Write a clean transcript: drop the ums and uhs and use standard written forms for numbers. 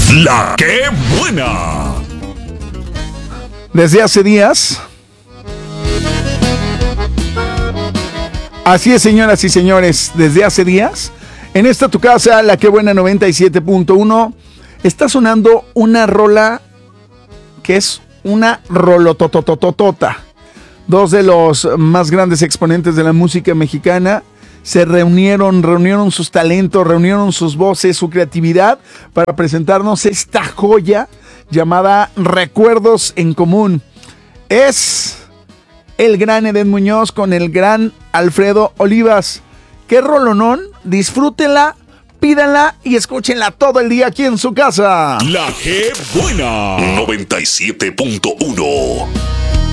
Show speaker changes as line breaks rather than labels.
La que buena.
Desde hace días. Así es, señoras y señores, desde hace días, en esta tu casa, La que buena 97.1, está sonando una rola que es una rolototototota. Dos de los más grandes exponentes de la música mexicana se reunieron sus talentos, reunieron sus voces, su creatividad para presentarnos esta joya llamada Recuerdos en Común. Es el gran Edén Muñoz con el gran Alfredo Olivas. ¡Qué rolonón! Disfrútenla, pídanla y escúchenla todo el día aquí en su casa.
La que buena 97.1.